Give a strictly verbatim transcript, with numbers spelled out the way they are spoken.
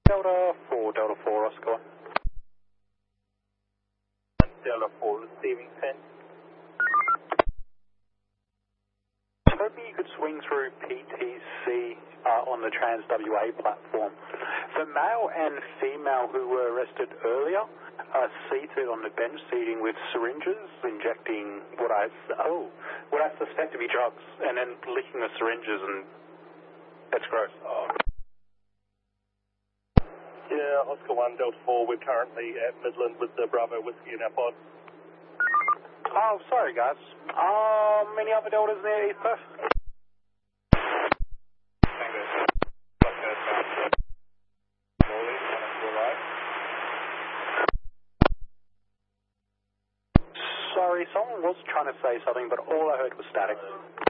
Delta four, Delta four, Oscar. Delta four, receiving ten. I was hoping you could swing through P T C uh, on the Trans W A platform. The male and female who were arrested earlier are seated on the bench seating with syringes, injecting what I oh what I suspect to be drugs, and then licking the syringes, and that's gross. Oh. Yeah, Oscar one, Delta four, we're currently at Midland with the Bravo Whiskey in our pod. Oh, sorry guys. Um, any other Deltas near East Perth? Sorry, someone was trying to say something, but all I heard was static.